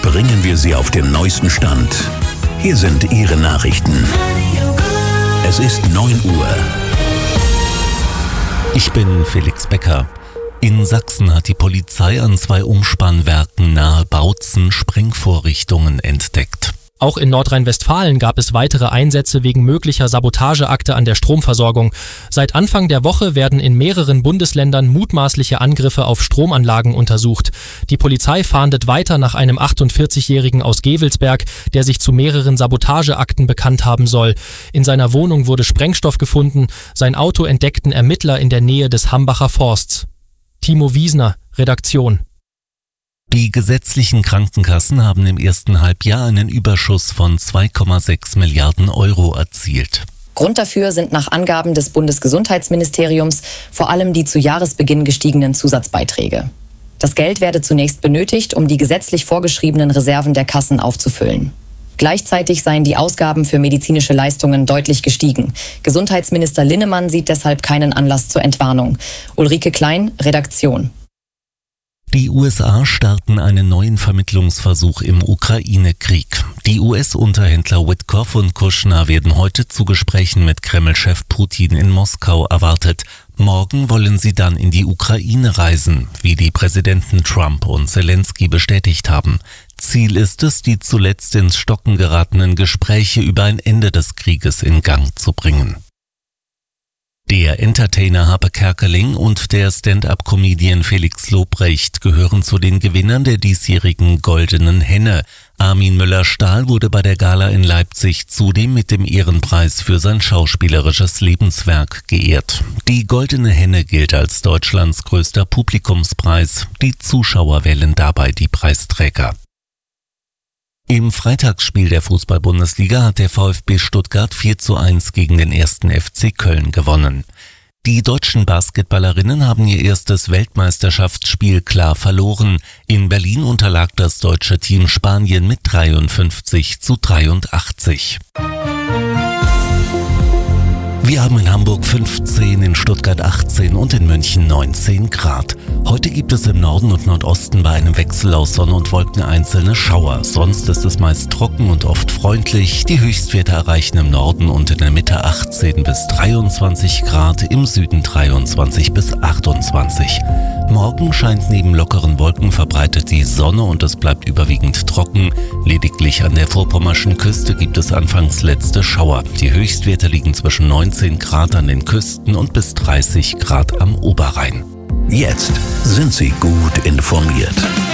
bringen wir Sie auf den neuesten Stand. Hier sind Ihre Nachrichten. Es ist 9 Uhr. Ich bin Felix Becker. In Sachsen hat die Polizei an 2 Umspannwerken nahe Bautzen Sprengvorrichtungen entdeckt. Auch in Nordrhein-Westfalen gab es weitere Einsätze wegen möglicher Sabotageakte an der Stromversorgung. Seit Anfang der Woche werden in mehreren Bundesländern mutmaßliche Angriffe auf Stromanlagen untersucht. Die Polizei fahndet weiter nach einem 48-Jährigen aus Gevelsberg, der sich zu mehreren Sabotageakten bekannt haben soll. In seiner Wohnung wurde Sprengstoff gefunden. Sein Auto entdeckten Ermittler in der Nähe des Hambacher Forsts. Timo Wiesner, Redaktion. Die gesetzlichen Krankenkassen haben im ersten Halbjahr einen Überschuss von 2,6 Milliarden Euro erzielt. Grund dafür sind nach Angaben des Bundesgesundheitsministeriums vor allem die zu Jahresbeginn gestiegenen Zusatzbeiträge. Das Geld werde zunächst benötigt, um die gesetzlich vorgeschriebenen Reserven der Kassen aufzufüllen. Gleichzeitig seien die Ausgaben für medizinische Leistungen deutlich gestiegen. Gesundheitsminister Linnemann sieht deshalb keinen Anlass zur Entwarnung. Ulrike Klein, Redaktion. Die USA starten einen neuen Vermittlungsversuch im Ukraine-Krieg. Die US-Unterhändler Witkoff und Kushner werden heute zu Gesprächen mit Kreml-Chef Putin in Moskau erwartet. Morgen wollen sie dann in die Ukraine reisen, wie die Präsidenten Trump und Zelensky bestätigt haben. Ziel ist es, die zuletzt ins Stocken geratenen Gespräche über ein Ende des Krieges in Gang zu bringen. Der Entertainer Harpe Kerkeling und der Stand-up-Comedian Felix Lobrecht gehören zu den Gewinnern der diesjährigen Goldenen Henne. Armin Müller-Stahl wurde bei der Gala in Leipzig zudem mit dem Ehrenpreis für sein schauspielerisches Lebenswerk geehrt. Die Goldene Henne gilt als Deutschlands größter Publikumspreis. Die Zuschauer wählen dabei die Preisträger. Im Freitagsspiel der Fußball-Bundesliga hat der VfB Stuttgart 4:1 gegen den 1. FC Köln gewonnen. Die deutschen Basketballerinnen haben ihr erstes Weltmeisterschaftsspiel klar verloren. In Berlin unterlag das deutsche Team Spanien mit 53:83. Wir haben in Hamburg 15, in Stuttgart 18 und in München 19 Grad. Heute gibt es im Norden und Nordosten bei einem Wechsel aus Sonne und Wolken einzelne Schauer. Sonst ist es meist trocken und oft freundlich. Die Höchstwerte erreichen im Norden und in der Mitte 18 bis 23 Grad, im Süden 23 bis 28. Morgen scheint neben lockeren Wolken verbreitet die Sonne und es bleibt überwiegend trocken. Lediglich an der vorpommerschen Küste gibt es anfangs letzte Schauer. Die Höchstwerte liegen zwischen 19 Grad an den Küsten und bis 30 Grad am Oberrhein. Jetzt sind Sie gut informiert.